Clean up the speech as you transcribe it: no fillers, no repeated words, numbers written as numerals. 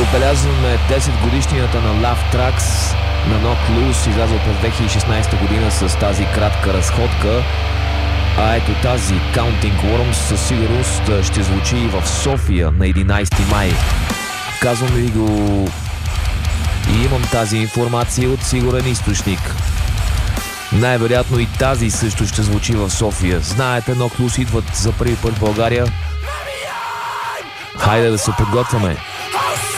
отбелязваме 10 годишнината на Love Tracks на Knocked Loose, излязъл през 2016 година с тази кратка разходка. А ето тази Counting Worms със сигурност ще звучи и в София на 11 май. Казвам ви го и имам тази информация от сигурен източник. Най-вероятно и тази също ще звучи в София. Знаете, Knocked Loose идват за първи път в България. Хайде да се подготвяме.